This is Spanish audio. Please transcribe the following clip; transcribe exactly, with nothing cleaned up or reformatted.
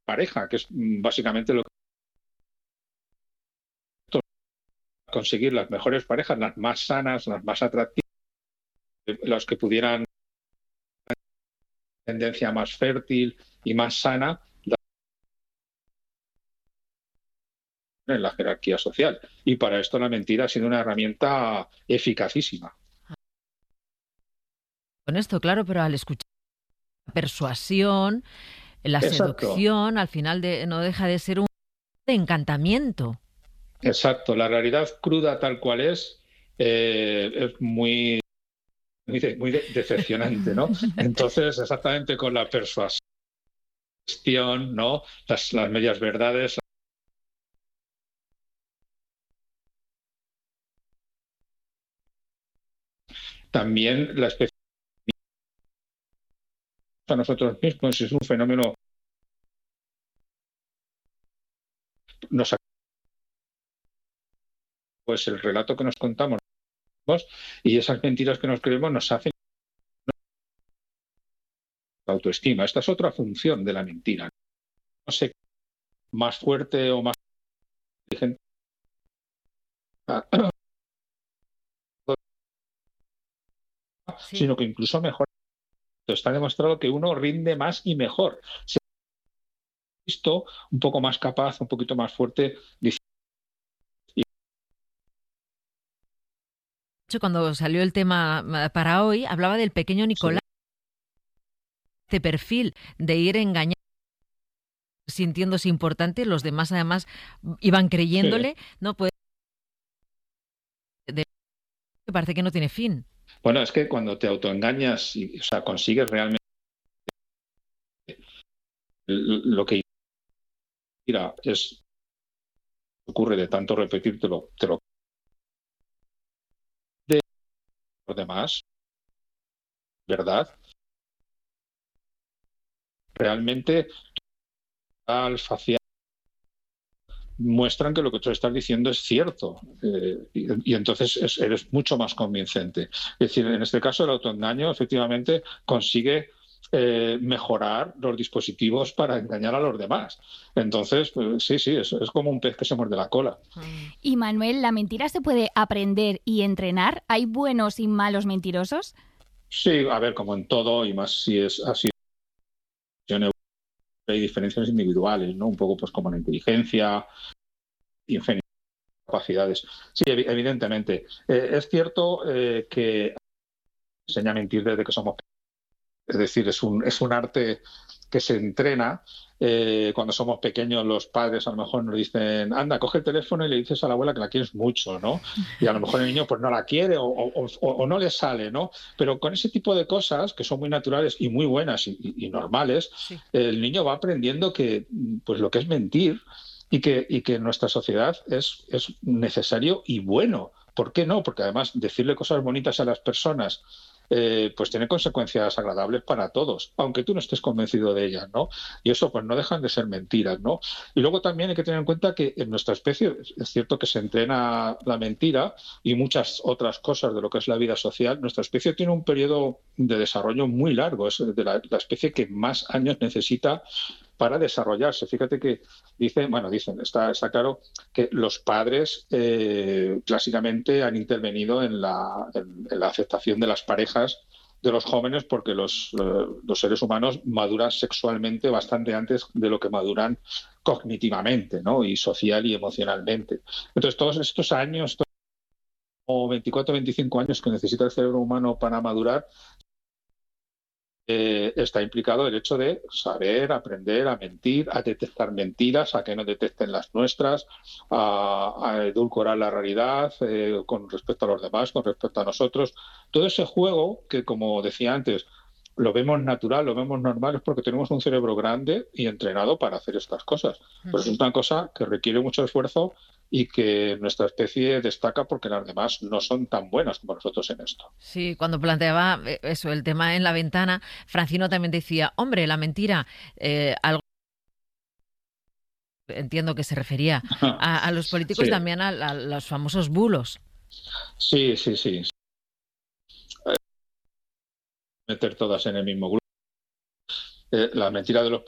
pareja, que es mm, básicamente lo que conseguir las mejores parejas, las más sanas, las más atractivas, las que pudieran tendencia más fértil y más sana en la jerarquía social. Y para esto la mentira ha sido una herramienta eficacísima. Con esto, claro, pero al escuchar la persuasión, la Exacto, seducción, al final de, no deja de ser un encantamiento. exacto. La realidad cruda tal cual es, eh, es muy, muy, de- muy de- decepcionante, ¿no? Entonces, exactamente con la persuasión, ¿no? Las, las medias verdades, también la especie a nosotros mismos es un fenómeno, nos, pues el relato que nos contamos y esas mentiras que nos creemos nos hacen autoestima. Esta es otra función de la mentira. No sé, más fuerte o más inteligente, Sí. sino que incluso mejor. Está demostrado que uno rinde más y mejor. Se ha visto un poco más capaz, un poquito más fuerte. De hecho, cuando salió el tema para hoy, hablaba del pequeño sí, Nicolás, este perfil de ir engañando, sintiéndose importante, los demás además iban sí. creyéndole, ¿no? Pues de, parece que no tiene fin. Bueno, es que cuando te autoengañas y, o sea, consigues realmente lo que mira, es ocurre de tanto repetírtelo, te lo de los demás, ¿verdad? Realmente al facial muestran que lo que tú estás diciendo es cierto, eh, y, y, entonces es, eres mucho más convincente. Es decir, en este caso el autoengaño efectivamente consigue eh, mejorar los dispositivos para engañar a los demás. Entonces, pues, sí, sí, es, es como un pez que se muerde la cola. Y Manuel, ¿la mentira se puede aprender y entrenar? ¿Hay buenos y malos mentirosos? Sí, a ver, como en todo, y más si es así, hay diferencias individuales, ¿no? Un poco pues como la inteligencia, ingeniería, capacidades. Sí, evidentemente. Eh, es cierto eh, que enseña a mentir desde que somos pequeños. Es decir, es un, es un arte que se entrena. Eh, cuando somos pequeños, los padres a lo mejor nos dicen, anda, coge el teléfono y le dices a la abuela que la quieres mucho, ¿no? Y a lo mejor el niño pues no la quiere o, o, o, o no le sale, ¿no? Pero con ese tipo de cosas que son muy naturales y muy buenas y, y, y normales, Sí. el niño va aprendiendo que pues lo que es mentir y que, y que en nuestra sociedad es, es necesario y bueno. ¿Por qué no? Porque además decirle cosas bonitas a las personas eh, pues tiene consecuencias agradables para todos, aunque tú no estés convencido de ellas, ¿no? Y eso pues no dejan de ser mentiras, ¿no? Y luego también hay que tener en cuenta que en nuestra especie es cierto que se entrena la mentira y muchas otras cosas de lo que es la vida social. Nuestra especie tiene un periodo de desarrollo muy largo, es de la, la especie que más años necesita para desarrollarse. Fíjate que dicen, bueno, dicen, está, está claro que los padres eh, clásicamente han intervenido en la, en, en la aceptación de las parejas de los jóvenes porque los, eh, los seres humanos maduran sexualmente bastante antes de lo que maduran cognitivamente, ¿no? Y social y emocionalmente. Entonces, todos estos años, como veinticuatro, veinticinco años que necesita el cerebro humano para madurar, Eh, está implicado el hecho de saber, aprender a mentir, a detectar mentiras, a que no detecten las nuestras, a, a edulcorar la realidad eh, con respecto a los demás, con respecto a nosotros. Todo ese juego que, como decía antes, lo vemos natural, lo vemos normal, es porque tenemos un cerebro grande y entrenado para hacer estas cosas. Pero es una cosa que requiere mucho esfuerzo y que nuestra especie destaca porque las demás no son tan buenas como nosotros en esto. Sí, cuando planteaba eso, el tema en la ventana, Francino también decía, hombre, la mentira, eh, algo entiendo que se refería a, a los políticos y Sí, también a, a los famosos bulos. sí, sí, sí. Meter todas en el mismo grupo. Eh, la mentira de los